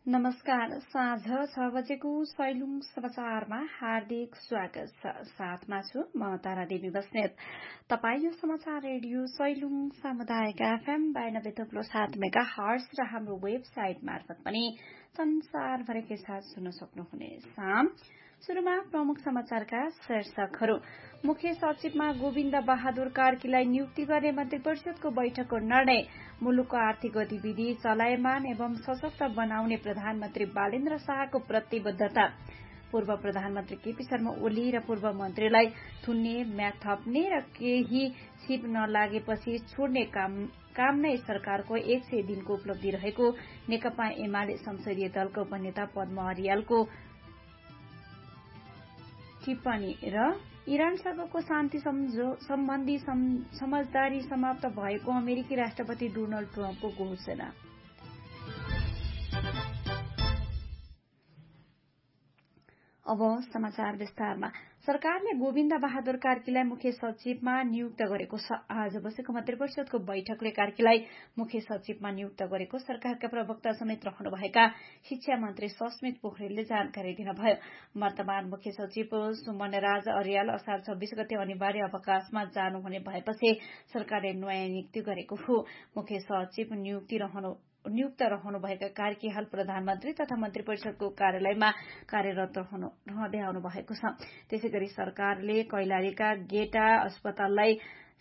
नमस्कार। साँझ 6 बजेको सैलुङ समाचारमा हार्दिक स्वागत छ। साथमा छु म तारा देवी बस्नेत। तपाई यो समाचार रेडियो सैलुङ सामुदायिक एफएम 92.7 मेगाहर्ट्ज र हाम्रो वेबसाइट मार्फत पनि संसारभरिकै साथ सुन्न सक्नुहुनेछ। शुरूमा प्रमुख समाचारका शीर्षकहरू। मुख्य सचिवमा गोविन्द बहादुर कार्कीलाई नियुक्ति गर्ने मन्त्री परिषदको बैठकको निर्णय। मुलुकको आर्थिक गतिविधि चलायमान एवं सशक्त बनाउने प्रधानमन्त्री बालेन्द्र शाहको प्रतिबद्धता। पूर्व प्रधानमन्त्री केपी शर्मा ओली र पूर्व मन्त्रीलाई थुन्ने, म्याद थप्ने र केही छिप नलागेपछि छोड्ने काम नै सरकारको 100 दिनको उपलब्धि रहेको नेकपा एमाले संसदीय दलका उपनेता पद्म अर्यालको टिप्पणी र इरानसँगको शान्ति सम्बन्धी समझदारी समाप्त भएको अमेरिकी राष्ट्रपति डोनाल्ड ट्रम्पको घोषणा। अब समाचार विस्तारमा। सरकारले गोविन्द बहादुर कार्कीलाई मुख्य सचिवमा नियुक्त गरेको छ। आज बसेको मन्त्री परिषदको बैठकले कार्कीलाई मुख्य सचिवमा नियुक्त गरेको सरकारका प्रवक्ता समेत रहनुभएका शिक्षा मन्त्री सस्मित पोखरेलले जानकारी दिनुभयो। वर्तमान मुख्य सचिव सुमन राज अर्याल असार 26 गते अनिवार्य अवकाशमा जानुहुने भएपछि सरकारले नयाँ नियुक्ति गरेको हो। मुख्य सचिव नियुक्त रहनुभएका कार्की हाल प्रधानमन्त्री तथा मन्त्री परिषदको कार्यालयमा कार्यरत रहँदै आउनु भएको छ। त्यसैगरी सरकारले कैलालीका गेटा अस्पताललाई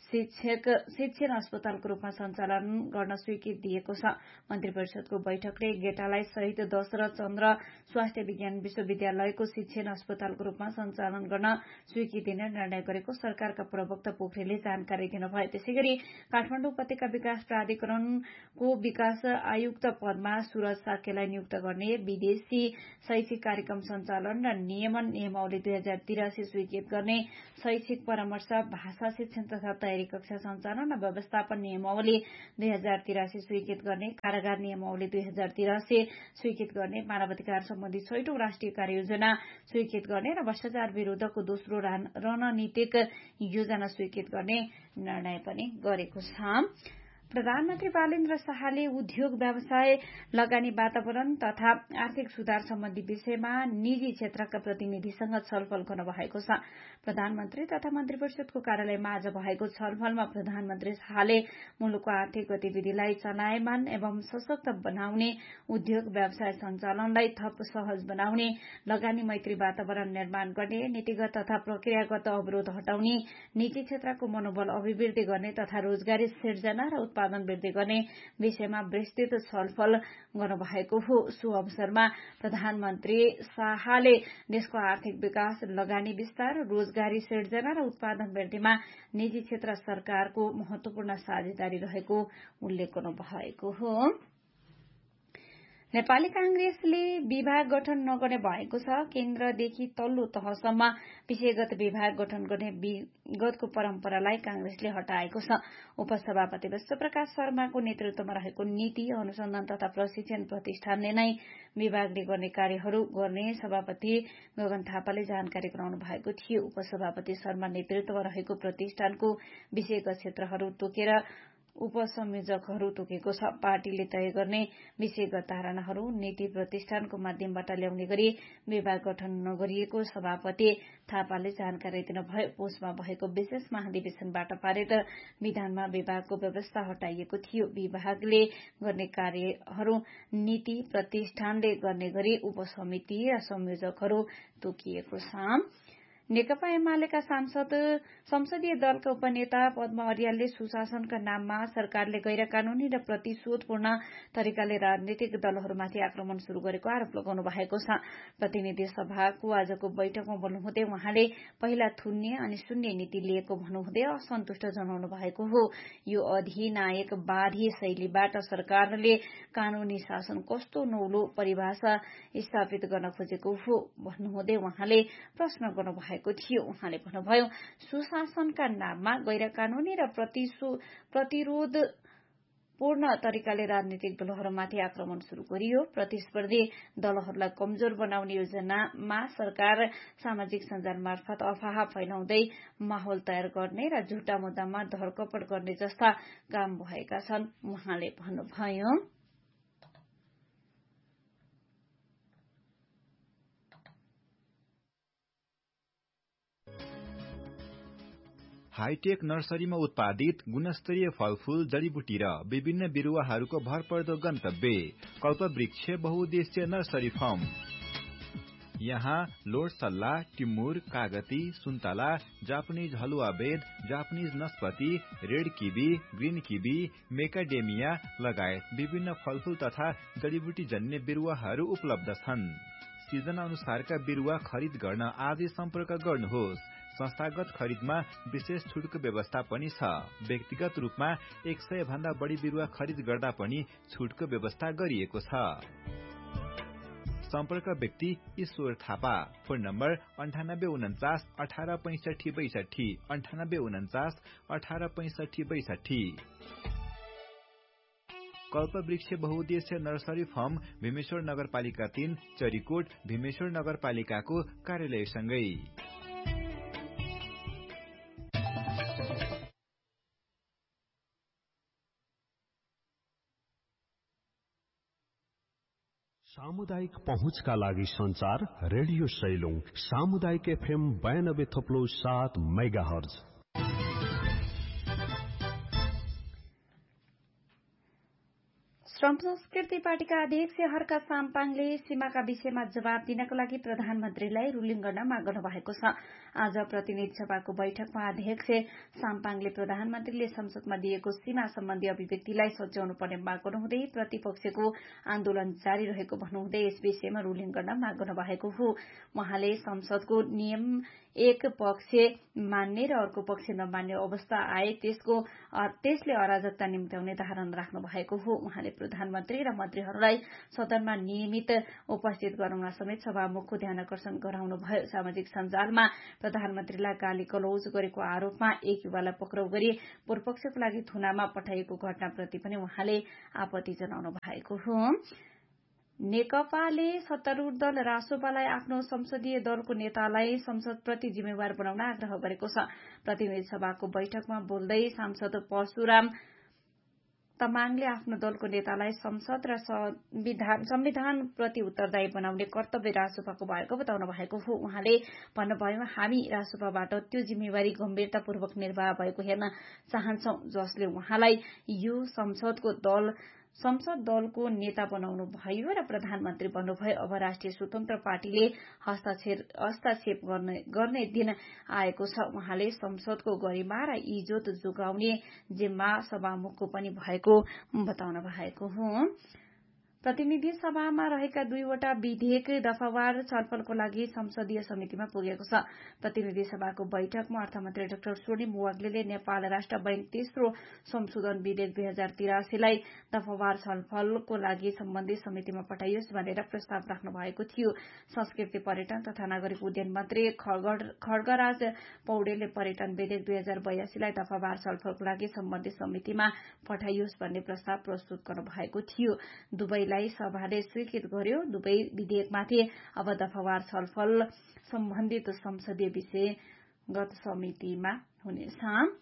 शिक्षण अस्पतालको रूपमा सञ्चालन गर्न स्वीकृति दिएको छ। मन्त्री परिषदको बैठकले गेटालाई शहीद दशरथ चन्द्र स्वास्थ्य विज्ञान विश्वविद्यालयको शिक्षण अस्पतालको रूपमा सञ्चालन गर्न स्वीकृति दिने निर्णय गरेको सरकारका प्रवक्ता पोखरेलले जानकारी दिनुभयो। त्यसैगरी काठमाडौँ उपत्यका विकास प्राधिकरणको विकास आयुक्त पदमा सूरज साक्यलाई नियुक्त गर्ने, विदेशी शैक्षिक कार्यक्रम सञ्चालन र नियमावली 2083 स्वीकृत गर्ने, शैक्षिक परामर्श, भाषा शिक्षण तथा तयारी कक्षा सञ्चालन र व्यवस्थापन नियमावली 2083 स्वीकृत गर्ने, कारागार नियमावली 2083 स्वीकृत गर्ने, मानवाधिकार सम्बन्धी 6औं राष्ट्रिय कार्ययोजना स्वीकृत गर्ने र भ्रष्टाचार विरूद्धको दोस्रो रणनीतिक योजना स्वीकृत गर्ने निर्णय पनि गरेको छ। प्रधानमन्त्री बालेन्द्र शाहले उद्योग व्यवसाय, लगानी वातावरण तथा आर्थिक सुधार सम्बन्धी विषयमा निजी क्षेत्रका प्रतिनिधिसँग छलफल गर्नुभएको छ। प्रधानमन्त्री तथा मन्त्री परिषदको कार्यालयमा आज भएको छलफलमा प्रधानमन्त्री शाहले मुलुकको आर्थिक गतिविधिलाई चलायमान एवं सशक्त बनाउने, उद्योग व्यवसाय सञ्चालनलाई थप सहज बनाउने, लगानी मैत्री वातावरण निर्माण गर्ने, नीतिगत तथा प्रक्रियागत अवरोध हटाउने, निजी क्षेत्रको मनोबल अभिवृद्धि गर्ने तथा रोजगारी सिर्जना र उत्पादन वृद्धि गर्ने विषयमा विस्तृत छलफल गर्नुभएको हो। सो अवसरमा प्रधानमन्त्री शाहले देशको आर्थिक विकास, लगानी विस्तार, रोजगारी सिर्जना र उत्पादन वृद्धिमा निजी क्षेत्र सरकारको महत्वपूर्ण साझेदारी रहेको उल्लेख गर्नुभएको हो। नेपाली कांग्रेसले विभाग गठन नगर्ने भएको छ। केन्द्रदेखि तल्लो तहसम्म विषयगत विभाग गठन गर्ने विगतको परम्परालाई कांग्रेसले हटाएको छ। उपसभापति विश्वप्रकाश शर्माको नेतृत्वमा रहेको नीति अनुसन्धान तथा प्रशिक्षण प्रतिष्ठानले नै विभागले गर्ने कार्यहरू गर्ने सभापति गगन थापाले जानकारी गराउनु भएको थियो। उपसभापति शर्मा नेतृत्वमा रहेको प्रतिष्ठानको विषयगत क्षेत्रहरू तोकेर उपसंयोजकहरू तोकेको छ। पार्टीले तय गर्ने विषयगत धारणाहरू नीति प्रतिष्ठानको माध्यमबाट ल्याउने गरी विभाग गठन नगरिएको सभापति थापाले जानकारी दिनुभयो। पोषमा भएको विशेष महाधिवेशनबाट पारित विधानमा विभागको व्यवस्था हटाइएको थियो। विभागले गर्ने कार्यहरू नीति प्रतिष्ठानले गर्ने गरी उपसमिति र संयोजकहरू तोकिएको छ। नेकपा एमालेका संसदीय दलका उपनेता पद्म अर्यालले सुशासनका नाममा सरकारले गैर कानूनी र प्रतिशोधपूर्ण तरिकाले राजनीतिक दलहरूमाथि आक्रमण शुरू गरेको आरोप लगाउनु भएको छ। प्रतिनिधि सभाको आजको बैठकमा बोल्नुहुँदै उहाँले पहिला थुन्ने अनि शून्य नीति लिएको भन्नुहुँदै असन्तुष्ट जनाउनु भएको हो। यो अधिनायकवादी शैलीबाट सरकारले कानूनी शासन कस्तो नौलो परिभाषा स्थापित गर्न खोजेको हो भन्नुहुँदै उहाँले प्रश्न गर्नुभएको थियो। उहाँले भन्नुभयो, सुशासनका नाममा गैर कानूनी र प्रतिरोधपूर्ण तरिकाले राजनीतिक दलहरूमाथि आक्रमण शुरू गरियो। प्रतिस्पर्धी दलहरूलाई कमजोर बनाउने योजनामा सरकार सामाजिक सञ्जाल मार्फत अफवाह फैलाउँदै माहौल तयार गर्ने र झुटा मुद्दामा धरपकड गर्ने जस्ता काम भएका छन् उहाँले भन्नुभयो। हाईटेक नर्सरीमा उत्पादित गुणस्तरीय फलफूल, जडीबुटी र विभिन्न बिरुवाहरूको भरपर्दो गन्तव्य कल्पवृक्ष बहुउद्देश्य नर्सरी फर्म। यहाँ लोडसल्ला, टिमुर, कागती, सुन्तला, जापानिज हलुवा बेद, Japanese नस्पति, red kiwi, green kiwi, मेकाडेमिया लगायत विभिन्न फलफूल तथा जडीबुटी जन्य बिरुवाहरू उपलब्ध छन्। सिजन अनुसारका बिरुवा खरिद गर्न आजै सम्पर्क गर्नुहोस्। संस्थागत खरिदमा विशेष छुटको व्यवस्था पनि छ। व्यक्तिगत रूपमा 100 भन्दा बढी बिरुवा खरिद गर्दा पनि छुटको व्यवस्था गरिएको छ। सम्पर्क व्यक्ति ईश्वर थापा। Phone number 9849 1865 62 9849 1865 62। कल्पवृक्ष बहुउद्देश्य नर्सरी फर्म भीमेश्वर नगरपालिका 3 चरीकोट भीमेश्वर नगरपालिकाको कार्यालयसँगै। सामुदायिक पहुँचका लागि संचार रेडियो सैलुङ सामुदायिक FM 92.7 मेगाहर्ज। श्रम संस्कृति पार्टीका अध्यक्ष हर्का साम्पाङले सीमाका विषयमा जवाब दिनका लागि प्रधानमन्त्रीलाई रुलिङ गर्न माग गर्नु भएको छ। आज प्रतिनिधि सभाको बैठकमा अध्यक्ष साम्पाङले प्रधानमन्त्रीले संसदमा दिएको सीमा सम्बन्धी अभिव्यक्तिलाई सच्याउनु पर्ने माग गर्नुहुँदै प्रतिपक्षको आन्दोलन जारी रहेको भन्नुहुँदै यस विषयमा रुलिङ गर्न माग गर्नु भएको हो। उहाँले संसदको नियम एक पक्ष मान्ने र अर्को पक्ष नमान्ने अवस्था आए त्यसले अराजकता निम्त्याउने धारणा राख्नु भएको हो। उहाँले प्रधानमन्त्री र मन्त्रीहरूलाई सदनमा नियमित उपस्थित गराउन समेत सभामुखको ध्यान आकर्षण गराउनुभयो। सामाजिक सञ्जालमा प्रधानमन्त्रीलाई गाली गलौज गरेको आरोपमा एक युवालाई पक्राउ गरी पूर्वपक्षको लागि थुनामा पठाइएको घटनाप्रति पनि उहाँले आपत्ति जनाउनु भएको हो। नेकपाले सत्तारूढ़ दल रासोपालाई आफ्नो संसदीय दलको नेतालाई संसदप्रति जिम्मेवार बनाउन आग्रह गरेको छ। प्रतिनिधि सभाको बैठकमा बोल्दै सांसद परशुराम तमाङले आफ्नो दलको नेतालाई संसद र संविधान प्रति उत्तरदायी बनाउने कर्तव्य रासोपाको भएको बताउनु भएको हो। उहाँले भन्नुभयो, हामी रासोपाबाट त्यो जिम्मेवारी गम्भीरतापूर्वक निर्वाह भएको हेर्न चाहन्छौं, जसले उहाँलाई यो संसद दलको नेता बनाउनु भयो र प्रधानमन्त्री बन्नुभयो। अब राष्ट्रिय स्वतन्त्र पार्टीले हस्तक्षेप गर्ने दिन आएको छ। उहाँले संसदको गरिमा र इज्जत जोगाउने जिम्मा सभामुखको पनि भएको बताउनु भएको हो। प्रतिनिधि सभामा रहेका 2वटा विधेयक दफावार छलफलको लागि संसदीय समितिमा पुगेको छ। प्रतिनिधि सभाको बैठकमा अर्थमन्त्री डाक्टर स्वर्णिम वाग्लेले नेपाल राष्ट्र बैंक तेस्रो संशोधन विधेयक 2083 लाई दफावार छलफलको लागि सम्बन्धित समितिमा पठाइयोस् भनेर प्रस्ताव राख्नु भएको थियो। संस्कृति पर्यटन तथा नागरिक उड्डयन मन्त्री खड्गराज पौडेलले पर्यटन विधेयक 2082 लाई दफावार छलफलको लागि सम्बन्धित समितिमा पठाइयोस् भन्ने प्रस्ताव प्रस्तुत गर्नु भएको थियो। दुवैलाई सभाले स्वीकृत गर्यो। दुवै विधेयकमाथि अब दफावार छलफल सम्बन्धित संसदीय विषयगत समितिमा हुनेछ।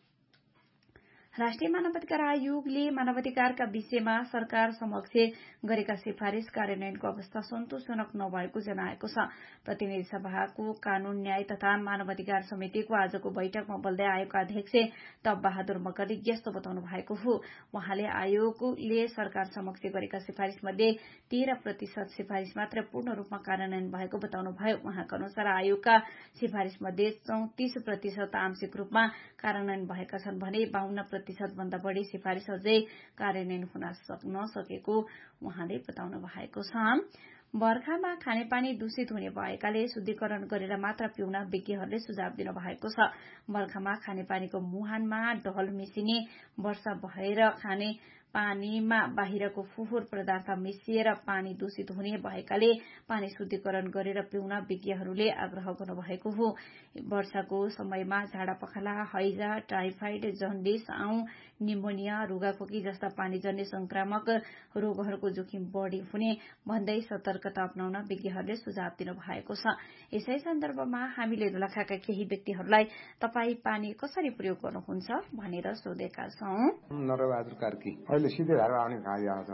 राष्ट्रिय मानवाधिकार आयोगले मानवाधिकारका विषयमा सरकार समक्ष गरेका सिफारिश कार्यान्वयनको अवस्था सन्तोषजनक नभएको जनाएको छ। प्रतिनिधि सभाको कानून न्याय तथा मानवाधिकार समितिको आजको बैठकमा बोल्दै आयोगका अध्यक्ष तप बहादुर मगरले यस्तो बताउनु भएको हो। उहाँले आयोगले सरकार समक्ष गरेका सिफारिश मध्ये 13% सिफारिश मात्र पूर्ण रूपमा कार्यान्वयन भएको बताउनुभयो। उहाँका अनुसार आयोगका सिफारिश मध्ये 34% आंशिक रूपमा कार्यान्वयन भएका छन् भने 52% भन्दा बढ़ी सिफारिश अझै कार्यान्वयन हुन नसकेको उहाँले बताउनु भएको छ। बर्खामा खानेपानी दूषित हुने भएकाले शुद्धिकरण गरेर मात्र पिउन विज्ञहरूले सुझाव दिनु भएको छ। बर्खामा खानेपानीको मुहानमा ढल मिसिने वर्षा भएर खाने पानीमा बाहिरको फोहोर पदार्थ मिसिएर पानी दूषित हुने भएकाले पानी शुद्धिकरण गरेर पिउन विज्ञहरूले आग्रह गर्नुभएको हो। वर्षाको समयमा झाडा पखाला, हैजा, टाइफाइड, जन्डिस, आउँ, निमोनिया, रुगाखोकी जस्ता पानीजन्य संक्रामक रोगहरूको जोखिम बढ़ी हुने भन्दै सतर्कता अपनाउन विज्ञहरूले सुझाव दिनु भएको छ। यसै सन्दर्भमा हामीले दोलखाका केही व्यक्तिहरूलाई तपाई पानी कसरी प्रयोग गर्नुहुन्छ भनेर सोधेका छौं। नरबहादुर कार्की, अहिले सिधै धारा आउने खाइरहेको छ हामी।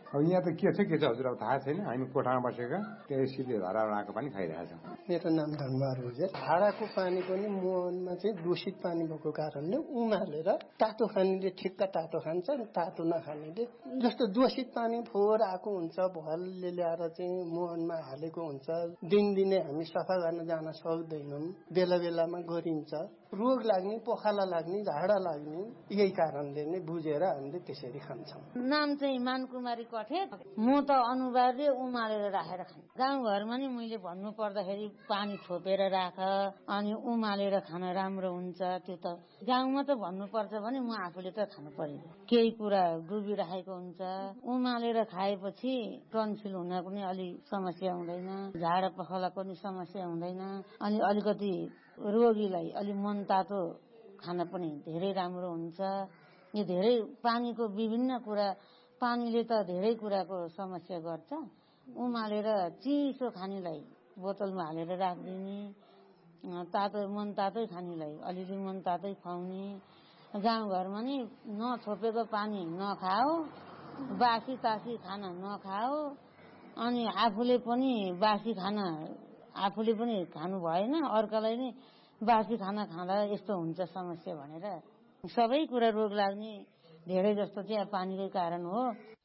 अब यहाँ त के छ हजुर अब थाहा छैन। हामी कोठामा बसेका त्यही सिधै धाराबाट आएको पानी खाइरहेछौँ। मेरो नाम धनबहादुर भुजेल। धाराको पानी पनि मुहानमा चाहिँ दूषित पानी भएको कारणले उमालेर तातो खानेले ठिक्क तातो खान्छ, तातो नखानेले जस्तो दूषित पानी फोहोर आएको हुन्छ, भलले ल्याएर चाहिँ मुहानमा हालेको हुन्छ। दिनदिनै हामी सफा गर्न जान सक्दैनौँ, बेला बेलामा गरिन्छ। रोग लाग्ने, पखाला लाग्ने, झाडा लाग्ने यही कारणले नै बुझेर हामीले त्यसरी खान्छौँ। नाम चाहिँ मानकुमारी कठेत। म त अनिवार्य उमालेर राखेर खान्छु। गाउँघरमा नि मैले भन्नु पर्दाखेरि पानी छोपेर राख अनि उमालेर खान राम्रो हुन्छ। त्यो त गाउँमा त भन्नुपर्छ भने म आफूले त खानु पर्यो। केही कुरा डुबिराखेको हुन्छ, उमालेर खाएपछि टन्सिल हुन पनि अलि समस्या हुँदैन, झाडा पखालाको पनि समस्या हुँदैन। अनि अलिकति रोगीलाई अलि मन तातो खान पनि धेरै राम्रो हुन्छ। यो धेरै पानीको विभिन्न कुरा, पानीले त धेरै कुराको समस्या गर्छ। उमालेर चिसो खानेलाई बोतलमा हालेर राखिदिने, तातो मन तातै खानेलाई अलिअलि मन तातै खुवाउने। गाउँघरमा नि नछोपेको पानी नखाओ, बासी तासी खाना नखाओ, अनि आफूले पनि बासी खाना आफूले पनि खानु भएन, अर्कालाई नै बासी खाना खाँदा यस्तो हुन्छ समस्या भनेर सबै कुरा रोग लाग्ने धेरै जस्तो चाहिँ पानीकै कारण हो।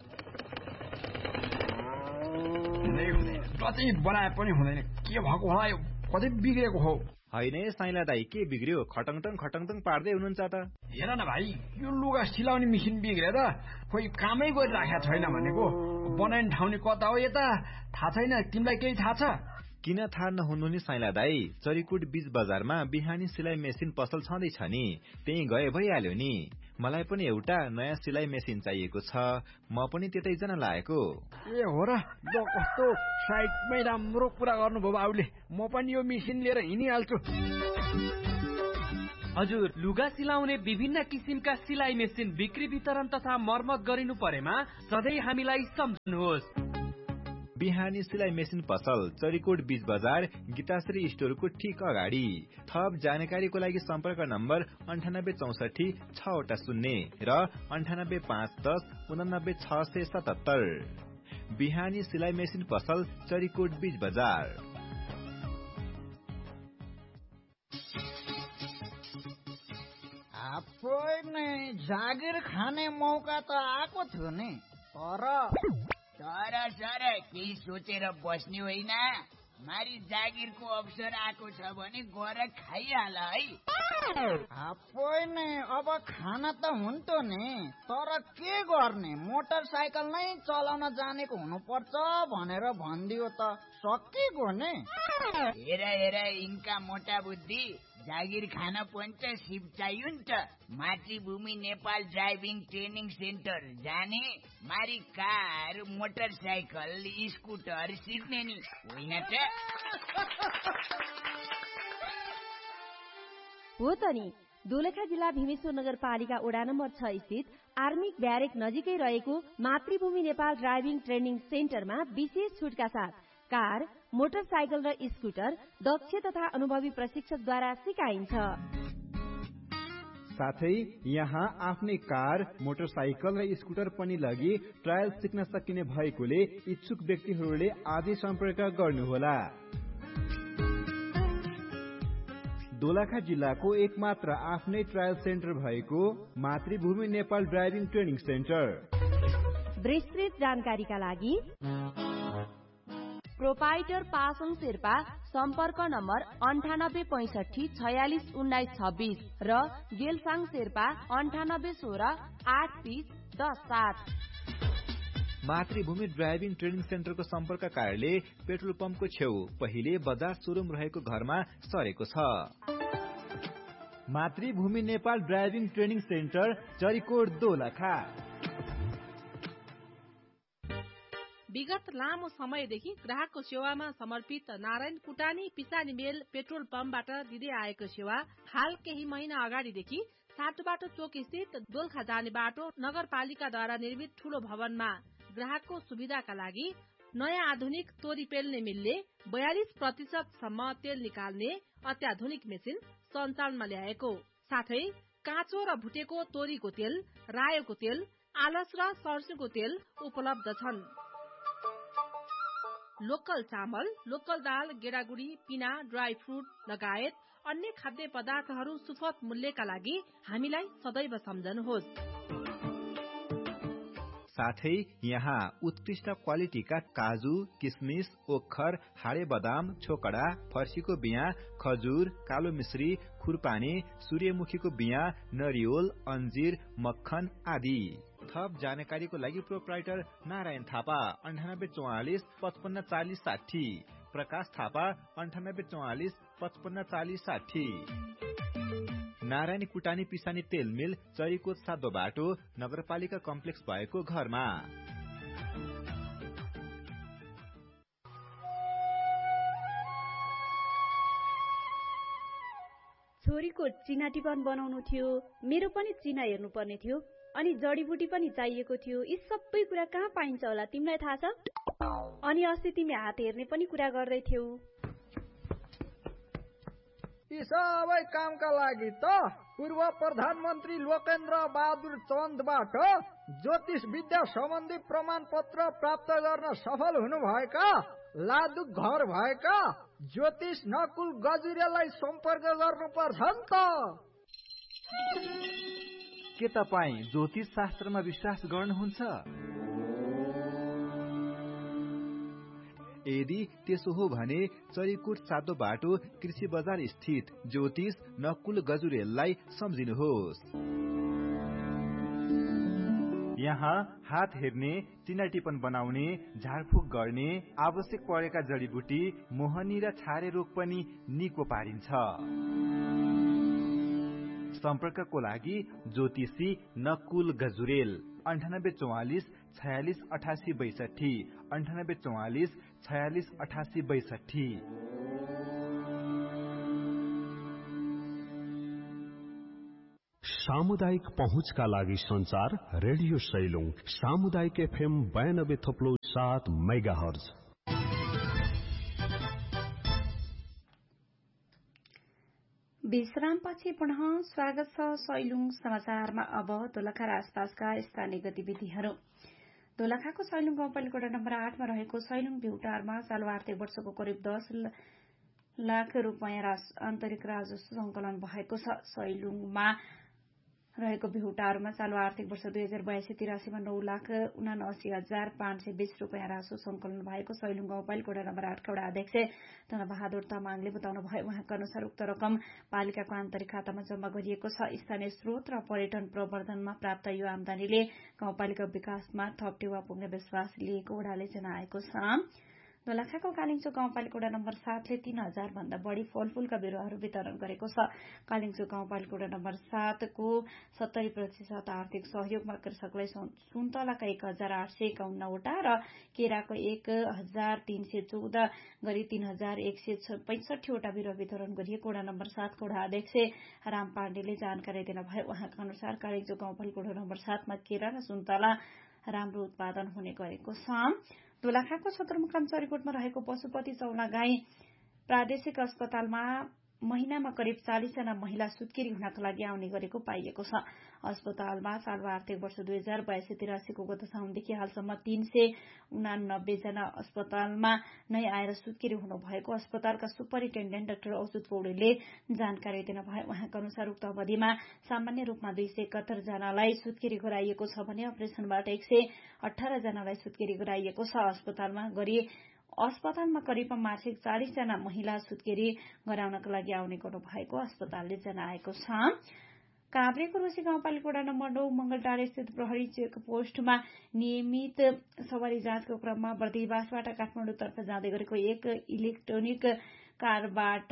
बनाए पनि हुँदैन, के भएको होला, यो कतै बिग्रेको हो। होइन साइला दाई, के बिग्रियो? खटङटङ खटङटङ पार्दै हुनुहुन्छ त। हेर न भाइ, यो लुगा सिलाउने मेसिन बिग्रेर खोइ कामै गरिराखेको छैन भनेको। बनाउने ठाउँ कता हो यता थाहा छैन, तिमीलाई केही थाहा छ? किन थाहा नहुनु नि साइला दाई, चरीकोट बीच बजारमा बिहानी सिलाइ मेसिन पसल छँदैछ नि, त्यही गए भइहाल्यो नि। मलाई पनि एउटा नयाँ सिलाइ मेसिन चाहिएको छ, म पनि त्यतै जान लागेको। ए हो र, ल कस्तो साइडमै राम्रो कुरा गर्नुभयो बाबुले, म पनि यो मेसिन लिएर हिँडिहाल्छु। हजुर, लुगा सिलाउने विभिन्न किसिमका सिलाइ मेसिन बिक्री वितरण तथा मर्मत गरिनु परेमा सधैँ हामीलाई सम्झनुहोस्। बिहानी सिलाइ मेसिन पसल चरीकोट बीच बजार गीताश्री स्टोरको ठीक अगाडि। थप जानकारीको लागि सम्पर्क नम्बर 9864 680 र 9851 677। बिहानी सिलाइ मेसिन पसल चरीकोट बीच बजार। जागिर खाने मौका त आएको थियो नि, तर केही सोचेर बस्ने होइन। मारी जागिरको अवसर आएको छ भने गएर खाइहाल है। अब खाना त हुन्थ्यो नि, तर के गर्ने, मोटरसाइकल नै चलाउन जानेको हुनुपर्छ भनेर भनिदियो त सकिगयो नि। हेर यिनका मोटा बुद्धि, जागिर खान पनि त सिप चाहियो नि त। मातृभूमि नेपाल ड्राइभिङ ट्रेनिङ सेन्टर जाने, मारी कार, मोटरसाइकल, स्कुटर सिक्ने नि होइन त। हो त नि, दोलखा जिल्ला भीमेश्वर नगरपालिका वडा नम्बर 6 स्थित आर्मिक ब्यारेक नजिकै रहेको मातृभूमि नेपाल ड्राइभिङ ट्रेनिङ सेन्टरमा विशेष छुटका साथ कार, मोटरसाइकल र स्कुटर दक्ष तथा अनुभवी प्रशिक्षकद्वारा सिकाइन्छ। साथै यहाँ आफ्नै कार, मोटरसाइकल र स्कुटर पनि लगी ट्रायल सिक्न सकिने भएकोले इच्छुक व्यक्तिहरूले आजै सम्पर्क गर्नुहोला। दोलखा जिल्लाको एकमात्र आफ्नै ट्रायल सेन्टर भएको मातृभूमि नेपाल ड्राइभिङ ट्रेनिङ सेन्टर। विस्तृत जानकारीका लागि प्रोपाइटर पासङ शेर्पा, सम्पर्क नम्बर 9865461926 र गेलसाङ शेर्पा 98168307। मातृभूमि ड्राइभिङ ट्रेनिङ सेन्टरको सम्पर्क कार्यालय पेट्रोल पम्पको छेउ पहिले बजार सोरुम रहेको घरमा सरेको छ। मातृभूमि Nepal driving training centre Charikot Dolakha. विगत लामो समयदेखि ग्राहकको सेवामा समर्पित नारायण कुटानी पिसानी मेल पेट्रोल पम्पबाट दिँदै आएको सेवा हाल केही महिना अगाडिदेखि साटोबाटो चोक स्थित दोलखा जाने बाटो नगरपालिकाद्वारा निर्मित ठूलो भवनमा ग्राहकको सुविधाका लागि नयाँ आधुनिक तोरी पेल्ने मिलले 42% सम्म तेल निकाल्ने अत्याधुनिक मेसिन सञ्चालनमा ल्याएको, साथै काँचो र भुटेको तोरीको तेल, रायोको तेल, आलस र सरसोको तेल उपलब्ध छन्। लोकल चामल, लोकल दाल, गेडागुडी, पिना, ड्राई फ्रुट लगायत अन्य खाद्य पदार्थहरू सुपथ मूल्यका लागि हामीलाई सदैव सम्झनुहोस्। साथै यहाँ उत्कृष्ट क्वालिटीका काजु, किसमिस, ओखर, हाडे बदाम, छोकडा, फर्सीको बिया, खजुर, कालो मिश्री, खुरपानी, सूर्यमुखीको बिया, नरिवल, अन्जीर, मक्खन आदि। थप जानकारीको लागि प्रोप्राइटर नारायण थापा 9844 55 40 60, प्रकाश थापा 9844 55 40 60। नारायणी कुटानी पिसानी तेल मिल, चरीकोट सातो बाटो, नगरपालिका कम्प्लेक्स भएको घरमा। छोरीको चिना टिपन बनाउनु थियो, मेरो पनि चिना हेर्नु पर्ने थियो, अनि जडीबुटी पनि चाहिएको थियो। यी सबै कुरा कहाँ पाइन्छ होला तिमीलाई थाहा छ? अनि अस्ति तिमी हात हेर्ने पनि कुरा गर्दै थियौ। यी सबै कामका लागि त पूर्व प्रधानमन्त्री लोकेन्द्र बहादुर चन्दबाट ज्योतिष विद्या सम्बन्धी प्रमाण पत्र प्राप्त गर्न सफल हुनुभएका लादुक घर भएका ज्योतिष नकुल गजुरेलाई सम्पर्क गर्नुपर्छ नि त। के तपाईँ ज्योतिष शास्त्रमा विश्वास गर्नुहुन्छ? यदि त्यसो हो भने चरीकोट सातो बाटो कृषि बजार स्थित ज्योतिष नकुल गजुरेललाई सम्झिनुहोस्। यहाँ हात हेर्ने, चिना टिपन बनाउने, झाडफुक गर्ने, आवश्यक परेका जडीबुटी, मोहनी र छारे रोग पनि निको पारिन्छ। सम्पर्कको लागि ज्योतिषी नकुल गजुरेल 9844 46 88 62, 9844 46 88 62। सामुदायिक पहुँचका लागि संचार रेडियो सैलुङ सामुदायिक FM 92.7 मेगाहर्ज। विश्रामपछि पुनः स्वागत छ सैलुङ समाचारमा। अब दोलखा र आसपासका स्थानीय गतिविधिहरू। दोलखाको सैलुङ गाउँपालिका नम्बर 8 मा रहेको सैलुङ भ्यूटारमा चालू आर्थिक वर्षको करिब 10 लाख रुपैयाँ आन्तरिक राजस्व संकलन भएको छ। सैलुङमा रहेको भ्यूटारमा चालू आर्थिक वर्ष 2082-83 मा 9,79,520 रुपैयाँ राजस्व संकलन भएको सैलुङ गाउँपालिका नम्बर 8 का वडा अध्यक्ष धनबहादुर तामाङले बताउनुभयो। उहाँका अनुसार उक्त रकम पालिकाको आन्तरिक खातामा जम्मा गरिएको छ। स्थानीय स्रोत र पर्यटन प्रवर्धनमा प्राप्त यो आमदानीले गाउँपालिका विकासमा थप टेवा पुग्ने विश्वास लिएको वडाले जनाएको छ। दोलखाको कालिङचोक गाउँपालिका वडा नम्बर 7 ले 3,000 भन्दा बढ़ी फलफूलका बिरुवाहरू वितरण गरेको छ। कालिङचोक गाउँपालिका वडा नम्बर 7 को 70% आर्थिक सहयोगमा कृषकलाई सुन्तलाका 1,851 वटा र केराको 1,314 गरी 3,165 वटा बिरुवा वितरण गरिएको वडा नम्बर 7 को वडा अध्यक्ष राम पाण्डेले जानकारी दिनुभयो। उहाँका अनुसार कालिङचोक गाउँपालिका वडा नम्बर 7 मा केरा र सुन्तला राम्रो उत्पादन हुने गरेको छ। दोलखाको सदरमुकाम चरीकोटमा रहेको पशुपति चौला गाई प्रादेशिक अस्पतालमा महिनामा करिब 40 जना महिला सुत्केरी हुनका लागि आउने गरेको पाइएको छ। अस्पतालमा चालू आर्थिक वर्ष 2082-83 को गत साउनदेखि हालसम्म 389 जना अस्पतालमा नै आएर सुत्केरी हुनुभएको अस्पतालका सुपरिन्टेण्डेन्ट डाक्टर अच्युत पौडेलले जानकारी दिनुभयो। उहाँका अनुसार उक्त अवधिमा सामान्य रूपमा 271 जनालाई सुत्केरी गराइएको छ भने अपरेसनबाट 118 जनालाई सुत्केरी गराइएको छ। अस्पतालमा करिब मासिक 40 जना महिला सुत्केरी गराउनका लागि आउने गर्नुभएको अस्पतालले जनाएको छ। काभ्रेको रोशी गाउँपालिका वडा नम्बर 9 मंगलटार स्थित प्रहरी चेक पोस्टमा नियमित सवारी जाँचको क्रममा बर्दिवासबाट काठमाडौँतर्फ जाँदै गरेको एक इलेक्ट्रोनिक कारबाट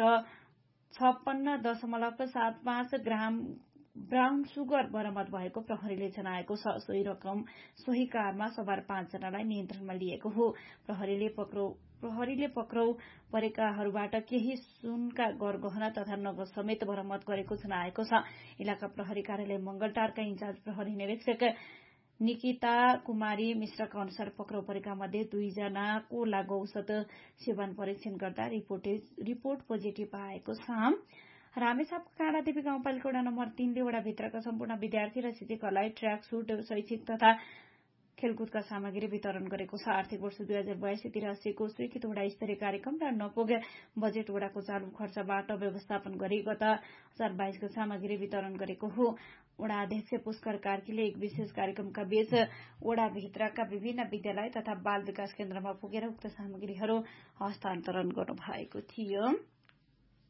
56.75 ग्राम ब्राउन सुगर बरामद भएको प्रहरीले जनाएको छ। सोही कारमा सवार 5 जनालाई नियन्त्रणमा लिएको हो। प्रहरीले पक्राउ परेकाहरूबाट केही सुनका गरगहना तथा नगद समेत बरामद गरेको जनाएको छ। इलाका प्रहरी कार्यालय मंगलटारका इन्चार्ज प्रहरी निरीक्षक निकिता कुमारी मिश्रका अनुसार पक्राउ परेका मध्ये 2 जनाको लागू औषध सेवन परीक्षण गर्दा रिपोर्ट पोजिटिभ आएको छ। रामेछापको काँडादेवी गाउँपालिका वडा नम्बर 3 ले वडाभित्रका सम्पूर्ण विद्यार्थी र शिक्षकहरूलाई ट्र्याक सूट शैक्षिक तथा खेलकुदका सामग्री वितरण गरेको छ। आर्थिक वर्ष 2082-83 को स्वीकृत वडा स्तरीय कार्यक्रम र नपुगे बजेट वडाको चालू खर्चबाट व्यवस्थापन गरी गत 2022 को सामग्री वितरण गरेको हो। वडा अध्यक्ष पुष्कर कार्कीले एक विशेष कार्यक्रमका बीच वडाभित्रका विभिन्न विद्यालय तथा बाल विकास केन्द्रमा पुगेर उक्त सामग्रीहरू हस्तान्तरण गर्नुभएको थियो।